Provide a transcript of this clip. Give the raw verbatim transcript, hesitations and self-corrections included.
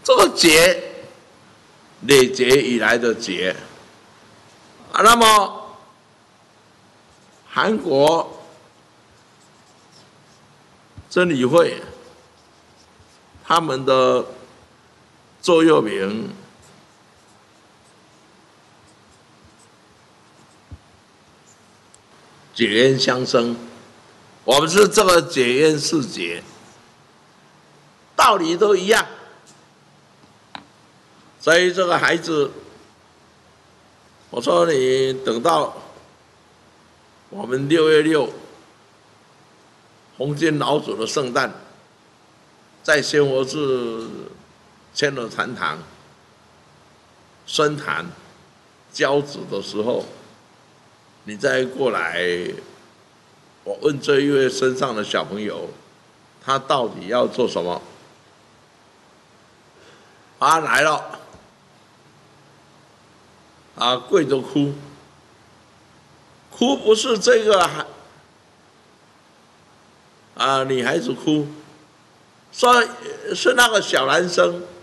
这个劫，累劫以来的劫啊。那么韩国真理会他们的座右铭。解冤相生，我们是这个解冤释结，道理都一样。所以这个孩子，我说你等到我们六月六红军老祖的圣诞，在仙佛寺千罗禅堂宣谈教子的时候。你再过来，我问这一位身上的小朋友，他到底要做什么？啊，来了，啊，跪着哭，哭不是这个孩，啊，女孩子哭，说是那个小男生